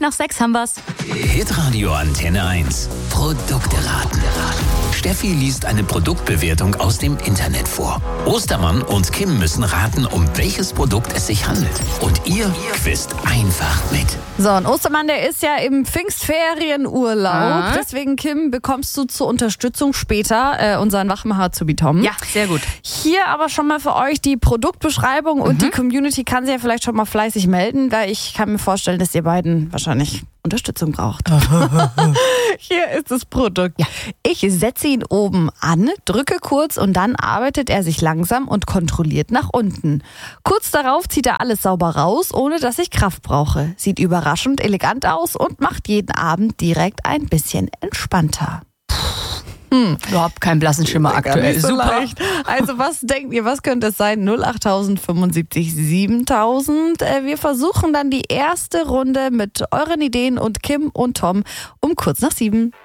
nach 6 haben wir's. Hitradio Antenne 1. Produkte raten. Steffi liest eine Produktbewertung aus dem Internet vor. Ostermann und Kim müssen raten, um welches Produkt es sich handelt. Und ihr quizt einfach mit. So, und Ostermann, der ist ja im Pfingstferienurlaub. Deswegen, Kim, bekommst du zur Unterstützung später unseren Wachmacher zu Tom. Ja, sehr gut. Hier aber schon mal für euch die Produktbeschreibung und die Community kann sich ja vielleicht schon mal fleißig melden, weil ich kann mir vorstellen, dass ihr beiden wahrscheinlich Unterstützung braucht. Hier ist das Produkt. Ja. Ich setze ihn oben an, drücke kurz und dann arbeitet er sich langsam und kontrolliert nach unten. Kurz darauf zieht er alles sauber raus, ohne dass ich Kraft brauche. Sieht überraschend elegant aus und macht jeden Abend direkt ein bisschen entspannter. Überhaupt keinen blassen Schimmer aktuell. So Super. leicht. Also was denkt ihr, was könnte es sein? 08000 75 7000. Wir versuchen dann die erste Runde mit euren Ideen und Kim und Tom um kurz nach 7.